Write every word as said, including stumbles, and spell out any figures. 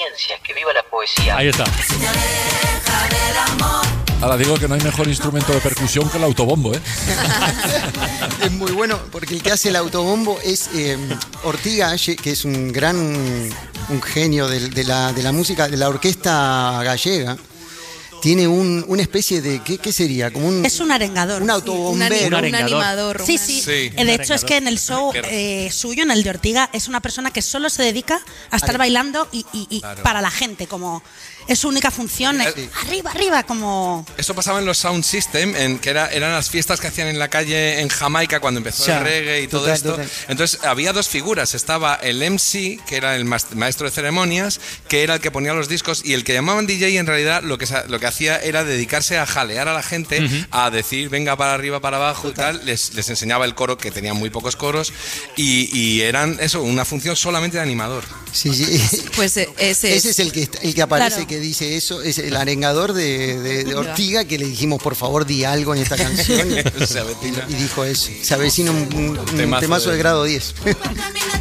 experiencias, que viva la poesía. Ahí está. Ahora digo que no hay mejor instrumento de percusión que el autobombo, ¿eh? Es muy bueno, porque el que hace el autobombo es eh, Ortiga, que es un gran un genio de, de, la, de la música, de la orquesta gallega. Tiene un, una especie de, ¿qué, qué sería? Como un, es un arengador. Un autobombero. Sí, un, un animador. Sí, sí. sí. De hecho, es que en el show eh, suyo, en el de Ortiga, es una persona que solo se dedica a estar bailando y, y, y claro. para la gente, como es su única función, es, sí. arriba, arriba, como... Eso pasaba en los Sound System, en, que era, eran las fiestas que hacían en la calle en Jamaica cuando empezó ya, el reggae y todo total, esto. Total. Entonces había dos figuras, estaba el M C, que era el maestro de ceremonias, que era el que ponía los discos, y el que llamaban D J en realidad lo que, lo que hacía era dedicarse a jalear a la gente, uh-huh. a decir venga para arriba, para abajo y tal, les, les enseñaba el coro, que tenían muy pocos coros, y, y eran eso, una función solamente de animador. Sí, sí. Pues ese, ese es el que, el que aparece, claro. que dice eso, es el arengador de, de, de Ortiga, que le dijimos por favor di algo en esta canción y, y dijo eso, se avecina un, un, un temazo, temazo de... de grado diez.